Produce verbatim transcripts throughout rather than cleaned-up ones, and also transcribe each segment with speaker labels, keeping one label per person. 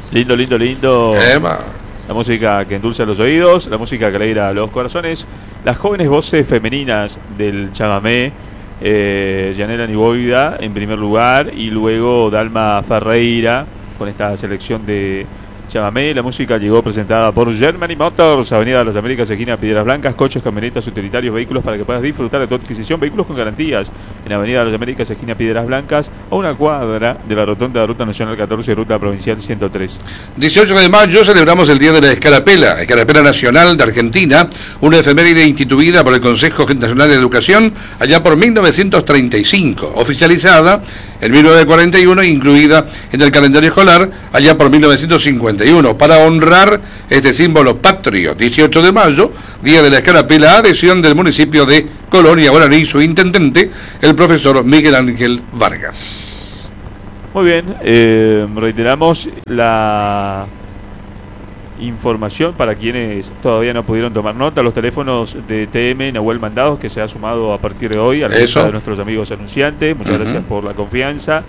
Speaker 1: Lindo, lindo, lindo.
Speaker 2: Ema.
Speaker 1: La música que endulza los oídos, la música que alegra los corazones. Las jóvenes voces femeninas del chamamé, eh, Yanela Niboida en primer lugar, y luego Dalma Ferreira con esta selección de chamamé. La música llegó presentada por Germany Motors, Avenida de las Américas, esquina Piedras Blancas. Coches, camionetas, utilitarios, vehículos para que puedas disfrutar de tu adquisición. Vehículos con garantías en Avenida de las Américas, esquina Piedras Blancas, a una cuadra de la rotonda de Ruta Nacional catorce y Ruta Provincial ciento tres.
Speaker 2: dieciocho de mayo celebramos el Día de la Escarapela, Escarapela Nacional de Argentina, una efeméride instituida por el Consejo Nacional de Educación allá por mil novecientos treinta y cinco, oficializada en mil novecientos cuarenta y uno e incluida en el calendario escolar allá por mil novecientos cincuenta y uno, para honrar este símbolo patrio. dieciocho de mayo, Día de la Escarapela, adhesión del municipio de Colonia Guaraní, su intendente, el profesor Miguel Ángel Vargas.
Speaker 1: Muy bien, eh, reiteramos la información para quienes todavía no pudieron tomar nota: los teléfonos de T M Nahuel Mandados, que se ha sumado a partir de hoy a la lista de nuestros amigos anunciantes. Muchas uh-huh. gracias por la confianza.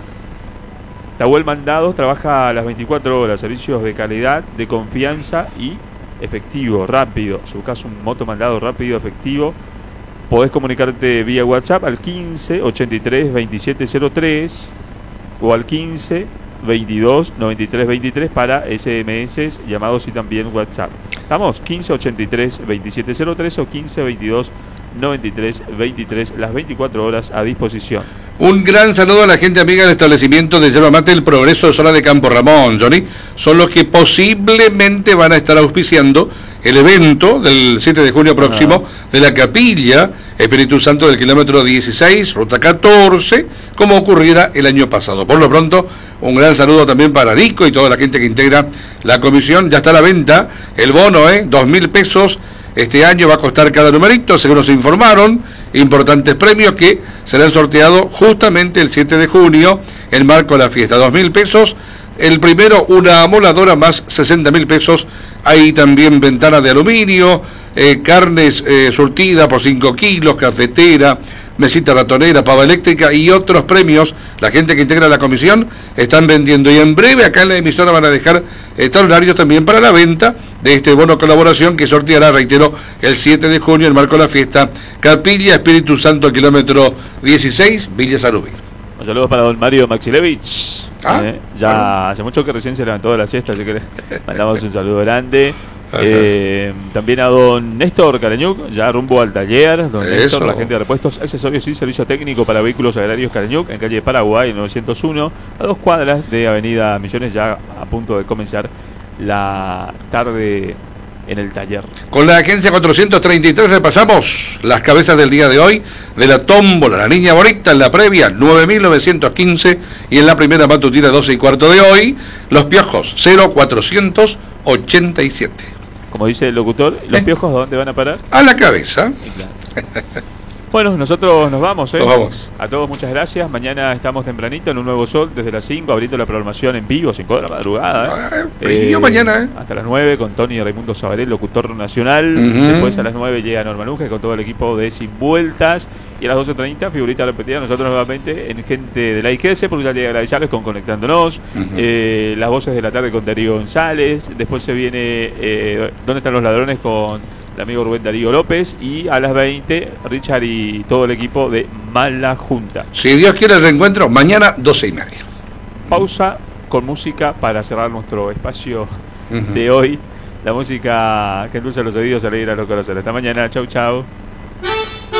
Speaker 1: Nahuel Mandados trabaja a las veinticuatro horas, servicios de calidad, de confianza y efectivo, rápido. Si buscas un moto mandado rápido, efectivo, podés comunicarte vía WhatsApp al quince ochenta y tres veintisiete cero tres o al quince veintidós noventa y tres veintitrés para S M S, llamados y también WhatsApp. ¿Estamos? quince ochenta y tres veintisiete cero tres o quince veintidós noventa y tres veintitrés, las veinticuatro horas a disposición.
Speaker 2: Un gran saludo a la gente amiga del establecimiento de yerba mate El Progreso de Zona de Campo Ramón, Johnny. Son los que posiblemente van a estar auspiciando el evento del siete de junio próximo ah. de la Capilla Espíritu Santo del kilómetro dieciséis, ruta catorce, como ocurriera el año pasado. Por lo pronto, un gran saludo también para Nico y toda la gente que integra la comisión. Ya está a la venta el bono, ¿eh? Dos mil pesos. Este año va a costar cada numerito, según nos informaron. Importantes premios que serán sorteados justamente el siete de junio, en marco de la fiesta. Dos mil pesos. El primero, una amoladora más sesenta mil pesos. Hay también ventana de aluminio, eh, carnes eh, surtida por cinco kilos, cafetera, mesita ratonera, pava eléctrica y otros premios. La gente que integra la comisión están vendiendo, y en breve acá en la emisora van a dejar eh, talonarios también para la venta de este bono colaboración que sorteará, reitero, el siete de junio en marco de la fiesta Capilla Espíritu Santo, kilómetro dieciséis, Villa Sarubí.
Speaker 1: Un saludo para don Mario Maxilevich.
Speaker 2: ¿Ah?
Speaker 1: Eh, ya bueno. Hace mucho que recién se levantó de la siesta, así que le mandamos un saludo grande. Eh, también a don Néstor Carañuc, ya rumbo al taller. Don Eso. Néstor, la gente de repuestos, accesorios y servicio técnico para vehículos agrarios Carañuc, en calle Paraguay novecientos uno, a dos cuadras de Avenida Misiones, ya a punto de comenzar la tarde en el taller.
Speaker 2: Con la agencia cuatrocientos treinta y tres repasamos las cabezas del día de hoy de la tómbola. La niña bonita en la previa, nueve mil novecientos quince, y en la primera matutina, doce y cuarto de hoy, los piojos, cero cuatrocientos ochenta y siete.
Speaker 1: Como dice el locutor, ¿los
Speaker 2: ¿Eh?
Speaker 1: piojos dónde van a parar?
Speaker 2: A la cabeza.
Speaker 1: Bueno, nosotros nos vamos, ¿eh?
Speaker 2: Nos vamos.
Speaker 1: A todos muchas gracias. Mañana estamos tempranito en un nuevo sol desde las cinco, abriendo la programación en vivo, cinco de la madrugada.
Speaker 2: ¿eh? Frío eh, mañana, ¿eh?
Speaker 1: Hasta las nueve con Tony Raimundo Sabaré, locutor nacional. Uh-huh. Después a las nueve llega Norma Nuje con todo el equipo de Sin Vueltas. Y a las doce treinta, figurita repetida, nosotros nuevamente en Gente de la I G S, porque ya llega agradecerles con Conectándonos. Uh-huh. eh, las voces de la tarde con Darío González. Después se viene eh, ¿Dónde están los ladrones? Con el amigo Rubén Darío López, y a las veinte Richard y todo el equipo de Mala Junta.
Speaker 2: Si Dios quiere el reencuentro, mañana doce y media.
Speaker 1: Pausa con música para cerrar nuestro espacio uh-huh. de hoy. La música que endulza los oídos, alegra los corazones. Hasta mañana, chau chau.